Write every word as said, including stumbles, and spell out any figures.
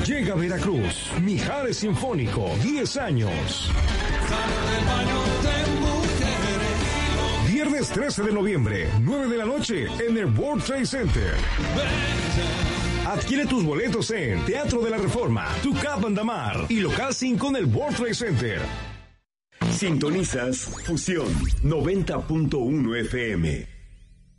Llega a Veracruz, Mijares Sinfónico, diez años. Viernes trece de noviembre, nueve de la noche, en el World Trade Center. Adquiere tus boletos en Teatro de la Reforma, Tucap Andamar y Local cinco en el World Trade Center. Sintonizas Fusión noventa punto uno F M.